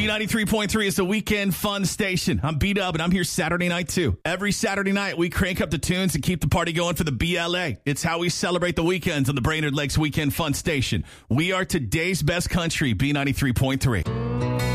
B93.3 is the weekend fun station. I'm B-Dub, and I'm here Saturday night, too. Every Saturday night, we crank up the tunes and keep the party going for the BLA. It's how we celebrate the weekends on the Brainerd Lakes Weekend Fun Station. We are today's best country, B93.3.